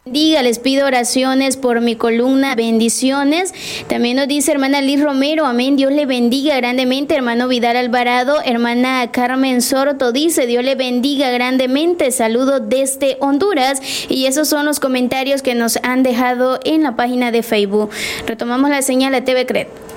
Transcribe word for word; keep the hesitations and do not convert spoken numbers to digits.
Diga, les pido oraciones por mi columna, bendiciones. También nos dice hermana Liz Romero, amén, Dios le bendiga grandemente. Hermano Vidal Alvarado, hermana Carmen Sorto dice, Dios le bendiga grandemente, saludos desde Honduras. Y esos son los comentarios que nos han dejado en la página de Facebook. Retomamos la señal de T V C R E D.